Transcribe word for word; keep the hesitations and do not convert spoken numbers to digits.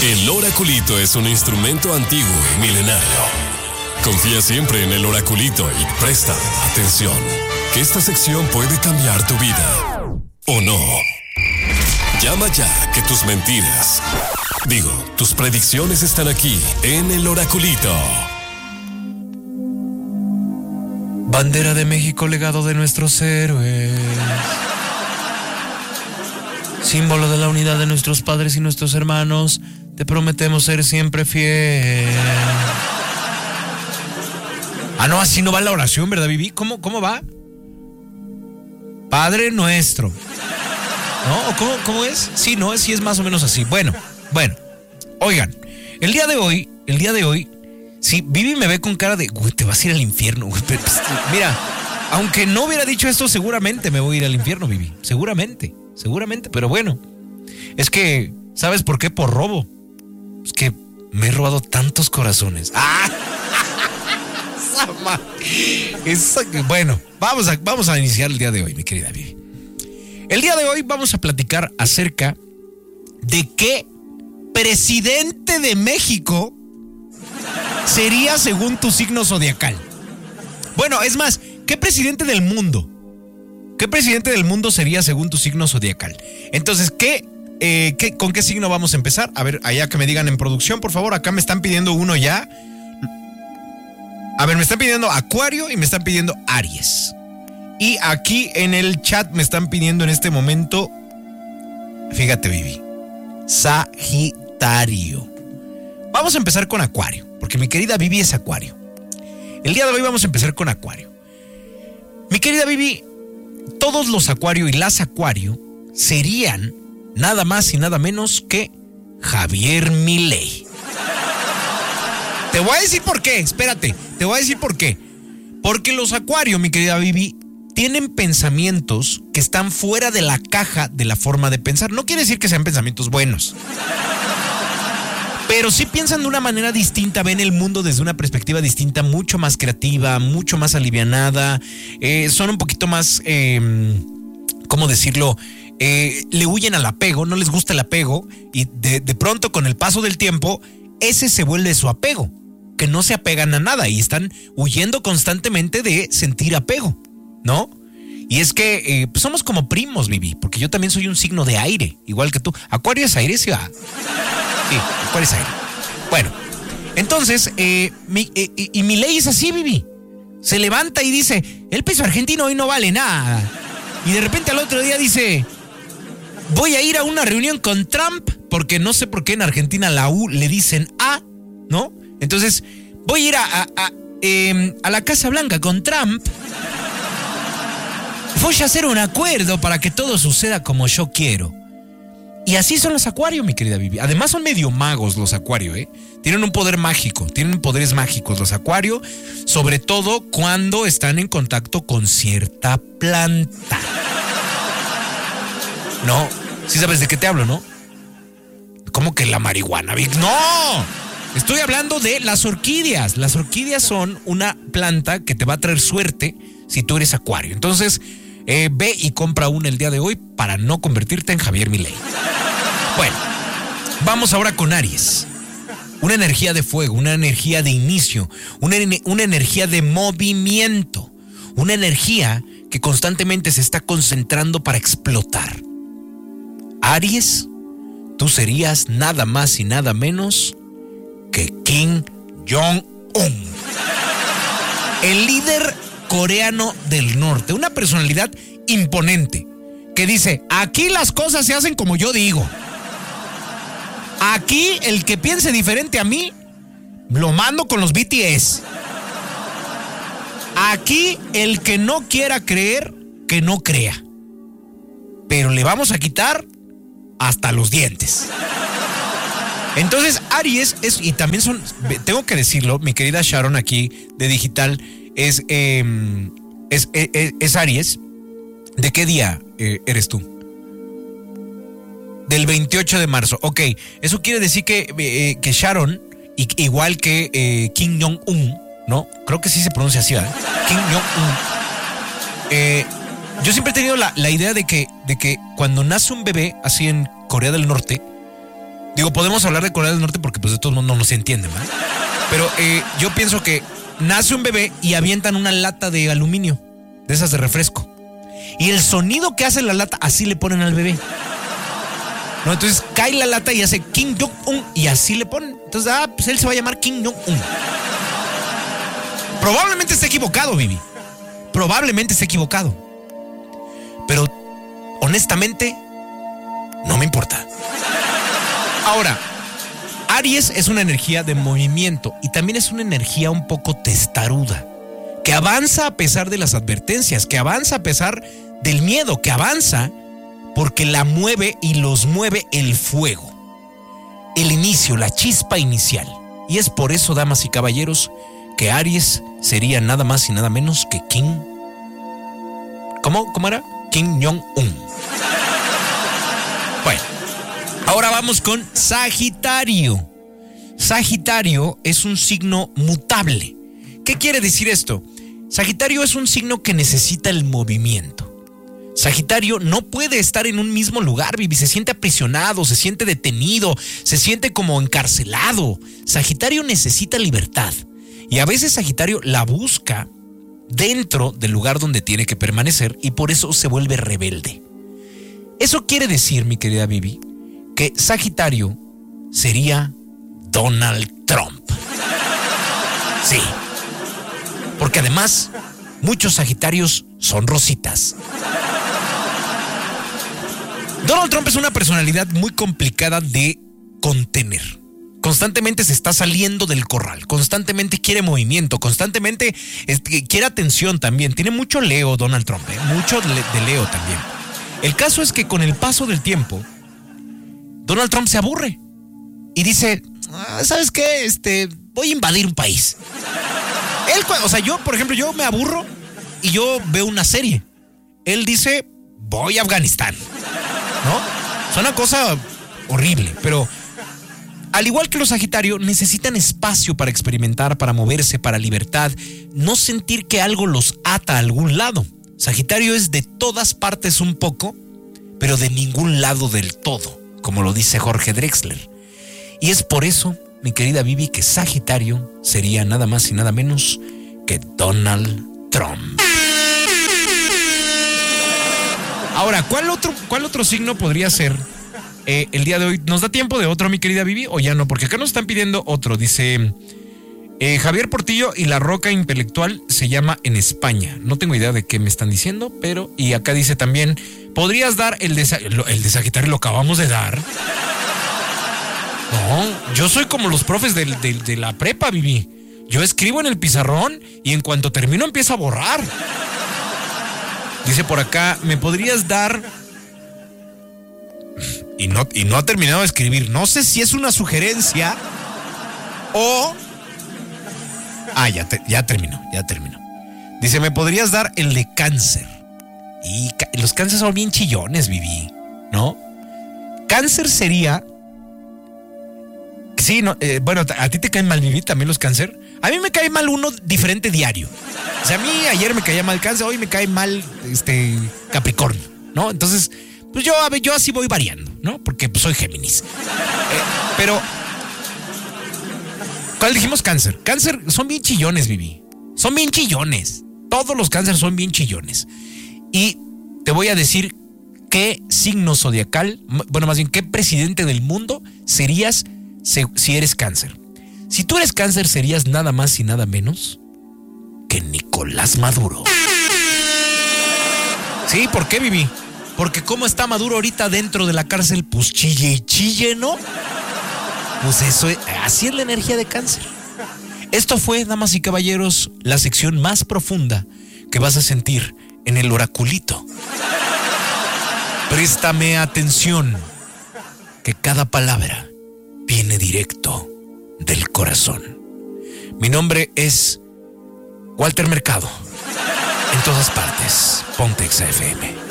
El oraculito es un instrumento antiguo y milenario. Confía siempre en el oraculito y presta atención, que esta sección puede cambiar tu vida. ¿O no? Llama ya, que tus mentiras, digo, tus predicciones están aquí en el oraculito. Bandera de México, legado de nuestros héroes. Símbolo de la unidad de nuestros padres y nuestros hermanos. Te prometemos ser siempre fiel. Ah, no, así no va la oración, ¿verdad, Vivi? ¿Cómo, cómo va? Padre nuestro. ¿No? ¿Cómo, cómo es? Sí, no, sí es más o menos así. Bueno, bueno. Oigan, el día de hoy, el día de hoy, sí, Vivi me ve con cara de, güey, te vas a ir al infierno, güey. Mira, aunque no hubiera dicho esto, seguramente me voy a ir al infierno, Vivi. Seguramente, seguramente, pero bueno. Es que, ¿sabes por qué? Por robo. Es que me he robado tantos corazones. ¡Ah! Esa, bueno, vamos a, vamos a iniciar el día de hoy, mi querida Vivi. El día de hoy vamos a platicar acerca de qué presidente de México sería según tu signo zodiacal. Bueno, es más, ¿qué presidente del mundo? ¿Qué presidente del mundo sería según tu signo zodiacal? Entonces, ¿qué, eh, qué, ¿con qué signo vamos a empezar? A ver, allá que me digan en producción, por favor. Acá me están pidiendo uno ya. A ver, me están pidiendo Acuario y me están pidiendo Aries. Y aquí en el chat me están pidiendo en este momento, fíjate, Vivi, Sagitario. Vamos a empezar con Acuario, porque mi querida Vivi es Acuario. El día de hoy vamos a empezar con Acuario. Mi querida Vivi, todos los Acuario y las Acuario serían nada más y nada menos que Javier Milei. Te voy a decir por qué, espérate, te voy a decir por qué. Porque los Acuario, mi querida Vivi, tienen pensamientos que están fuera de la caja de la forma de pensar. No quiere decir que sean pensamientos buenos, pero sí piensan de una manera distinta, ven el mundo desde una perspectiva distinta, mucho más creativa, mucho más alivianada, eh, son un poquito más, eh, ¿cómo decirlo? Eh, le huyen al apego, no les gusta el apego, y de, de pronto con el paso del tiempo, ese se vuelve su apego, que no se apegan a nada y están huyendo constantemente de sentir apego, ¿no? Y es que eh, pues somos como primos, Vivi, porque yo también soy un signo de aire, igual que tú. Acuario es aire, sí va. Sí, Acuario es aire. Bueno, entonces, eh, mi, eh, y mi ley es así, Vivi. Se levanta y dice, el peso argentino hoy no vale nada. Y de repente al otro día dice, voy a ir a una reunión con Trump, porque no sé por qué en Argentina la U le dicen A, ¿no? Entonces, voy a ir a, a, a, eh, a la Casa Blanca con Trump. Voy a hacer un acuerdo para que todo suceda como yo quiero. Y así son los Acuario, mi querida Vivi. Además son medio magos los Acuario, ¿eh? Tienen un poder mágico, tienen poderes mágicos los Acuario, sobre todo cuando están en contacto con cierta planta. No, sí sabes de qué te hablo, ¿no? ¿Cómo que la marihuana, Vic? ¡No! Estoy hablando de las orquídeas. Las orquídeas son una planta que te va a traer suerte si tú eres Acuario. Entonces, eh, ve y compra una el día de hoy para no convertirte en Javier Milei. Bueno, vamos ahora con Aries. Una energía de fuego, una energía de inicio, una, una energía de movimiento, una energía que constantemente se está concentrando para explotar. Aries, tú serías nada más y nada menos que Kim Jong-un, el líder coreano del norte, una personalidad imponente que dice, aquí las cosas se hacen como yo digo. Aquí el que piense diferente a mí, lo mando con los B T S. Aquí el que no quiera creer, que no crea. Pero le vamos a quitar hasta los dientes. Entonces Aries es, y también son, tengo que decirlo, mi querida Sharon aquí de Digital es, eh, es, es, es Aries. ¿De qué día eh, eres tú? Del veintiocho de marzo. Ok, eso quiere decir que, eh, que Sharon, y, igual que eh, Kim Jong-un, ¿no? Creo que sí se pronuncia así, ¿verdad? Kim Jong-un. Eh, yo siempre he tenido la, la idea de que, de que cuando nace un bebé así en Corea del Norte, Digo, podemos hablar de Corea del Norte porque pues de todos modos no nos entienden, ¿verdad? Pero eh, yo pienso que nace un bebé y avientan una lata de aluminio, de esas de refresco. Y el sonido que hace la lata, así le ponen al bebé. No, entonces cae la lata y hace Kim Jong-un y así le ponen. Entonces, ah, pues él se va a llamar Kim Jong-un. Probablemente esté equivocado, Vivi. Probablemente esté equivocado. Pero, honestamente, no me importa. Ahora, Aries es una energía de movimiento y también es una energía un poco testaruda, que avanza a pesar de las advertencias, que avanza a pesar del miedo, que avanza porque la mueve y los mueve el fuego, el inicio, la chispa inicial. Y es por eso, damas y caballeros, que Aries sería nada más y nada menos que Kim. ¿Cómo? ¿Cómo era? Kim Jong-un. Bueno, ahora vamos con Sagitario. Sagitario es un signo mutable. ¿Qué quiere decir esto? Sagitario es un signo que necesita el movimiento. Sagitario no puede estar en un mismo lugar, Vivi. Se siente aprisionado, se siente detenido, se siente como encarcelado. Sagitario necesita libertad. Y a veces Sagitario la busca dentro del lugar donde tiene que permanecer y por eso se vuelve rebelde. Eso quiere decir, mi querida Vivi, que Sagitario sería Donald Trump. Sí. Porque además, muchos Sagitarios son rositas. Donald Trump es una personalidad muy complicada de contener. Constantemente se está saliendo del corral, constantemente quiere movimiento, constantemente este, quiere atención también. Tiene mucho Leo Donald Trump, ¿eh? mucho de Leo también. El caso es que con el paso del tiempo, Donald Trump se aburre y dice, ah, ¿sabes qué? Este, voy a invadir un país. Él, o sea, yo, por ejemplo, yo me aburro y yo veo una serie. Él dice, voy a Afganistán. ¿No? Es una cosa horrible, pero al igual que los Sagitarios, necesitan espacio para experimentar, para moverse, para libertad, no sentir que algo los ata a algún lado. Sagitario es de todas partes un poco, pero de ningún lado del todo, como lo dice Jorge Drexler. Y es por eso, mi querida Vivi, que Sagitario sería nada más y nada menos que Donald Trump. Ahora, ¿cuál otro, cuál otro signo podría ser eh, el día de hoy? ¿Nos da tiempo de otro, mi querida Vivi, o ya no? Porque acá nos están pidiendo otro. Dice, eh, Javier Portillo y la roca intelectual se llama En España. No tengo idea de qué me están diciendo, pero... Y acá dice también, ¿podrías dar el de, el de Sagitario? Lo acabamos de dar. No, yo soy como los profes de, de, de la prepa, Vivi. Yo escribo en el pizarrón y en cuanto termino empiezo a borrar. Dice por acá, ¿me podrías dar? Y no, y no ha terminado de escribir. No sé si es una sugerencia o... Ah, ya, te, ya terminó, ya terminó. Dice, ¿me podrías dar el de Cáncer? Y ca- los cánceres son bien chillones, Vivi, ¿no? Cáncer sería... Sí, no, eh, bueno, ¿a ti te caen mal, Vivi, también los Cáncer? A mí me cae mal uno diferente diario. O sea, a mí ayer me caía mal Cáncer, hoy me cae mal este Capricornio, ¿no? Entonces, pues yo, a ver, yo así voy variando, ¿no? Porque pues, soy Géminis. Eh, pero, ¿cuál dijimos? Cáncer. Cáncer son bien chillones, Vivi. Son bien chillones. Todos los Cáncer son bien chillones. Y te voy a decir qué signo zodiacal, bueno, más bien, qué presidente del mundo serías si, si eres Cáncer. Si tú eres Cáncer, serías nada más y nada menos que Nicolás Maduro. Sí, ¿por qué, Vivi? Porque cómo está Maduro ahorita dentro de la cárcel, pues chille y chille, ¿no? Pues eso, así es la energía de Cáncer. Esto fue, damas y caballeros, la sección más profunda que vas a sentir en el oraculito. Préstame atención, que cada palabra viene directo del corazón. Mi nombre es Walter Mercado. En todas partes, Pontex F M.